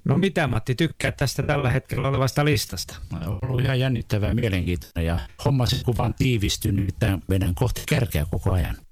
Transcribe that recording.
No mitä Matti tykkää tästä tällä hetkellä olevasta listasta? On ollut ihan jännittävää ja mielenkiintoinen ja homma se kun vaan tiivistyy, nimittäin meidän kohti kärkeä koko ajan.